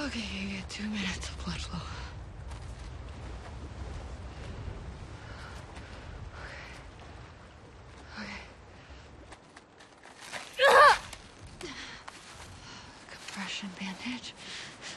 Okay, you get 2 minutes of blood flow. Okay. Compression bandage.